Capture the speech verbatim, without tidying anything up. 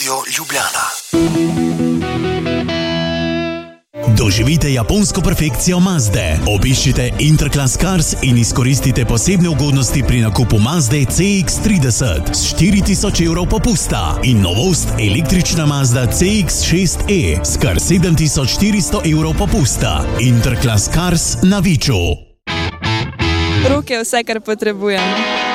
Radio Ljubljana. Doživite japonsko perfekcijo Mazde. Obiščite Interclass Cars in izkoristite posebne ugodnosti pri nakupu Mazde C X trideset s štiri tisoč evrov popusta in novost električna Mazda C X šest E s kar sedem tisoč štiristo evrov popusta. Interclass Cars na Viču. Rok je vse, kar potrebujem.